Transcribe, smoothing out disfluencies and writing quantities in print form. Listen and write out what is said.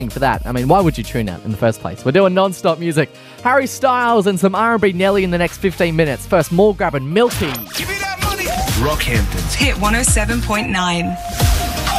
for that. I mean, why would you tune out in the first place? We're doing non-stop music. Harry Styles and some R&B Nelly in the next 15 minutes. First, more grabbing Milky. Rockhampton's Hit 107.9.